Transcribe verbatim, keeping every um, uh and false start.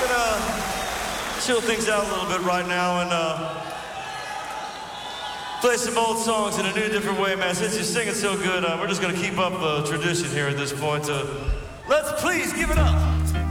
gonna chill things out a little bit right now and uh, play some old songs in a new, different way, man. Since you're singing so good, uh, we're just gonna keep up the tradition here at this point. Uh, let's please give it up